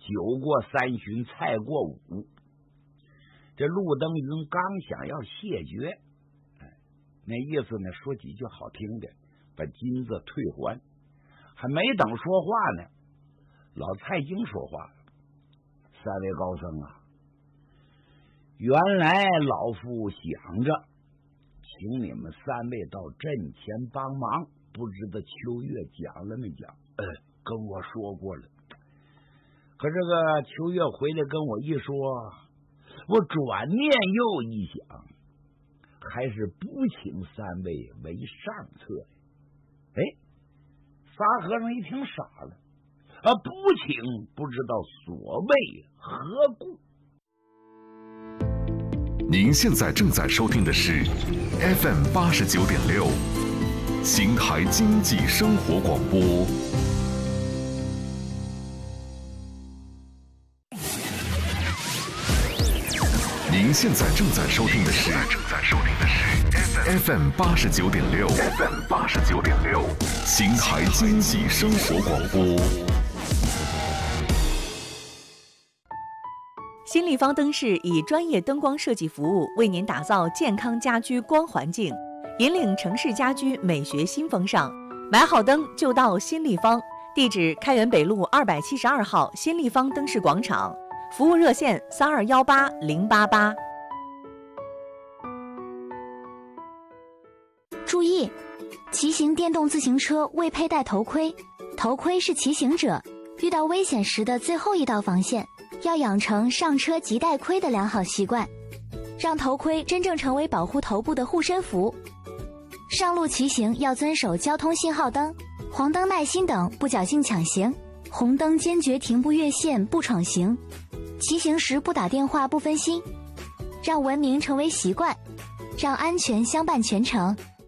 酒过三巡，菜过五。这陆登云刚想要谢绝，那意思呢，说几句好听的，把金子退还。还没等说话呢，老蔡京说话了：“三位高僧啊，原来老夫想着请你们三位到阵前帮忙，不知道秋月讲了没讲？跟我说过了。可这个秋月回来跟我一说，我转念又一想，还是不请三位为上策。仨和尚一听傻了，不请不知道所谓何故。 您现在正在收听的是 FM 89.6邢台经济生活广播。您现在正在收听的是 FM 89.6邢台经济生活广播。 新立方灯饰以专业灯光设计服务为您打造健康家居光环境，引领城市家居美学新风尚。买好灯就到新立方，地址开元北路272号新立方灯饰广场，服务热线3218-088。 注意，骑行电动自行车未佩戴头盔，头盔是骑行者遇到危险时的最后一道防线，要养成上车即戴盔的良好习惯，让头盔真正成为保护头部的护身符。上路骑行要遵守交通信号灯、黄灯耐心等，不侥幸抢行，红灯坚决停步越线不闯行，骑行时不打电话不分心，让文明成为习惯，让安全相伴全程。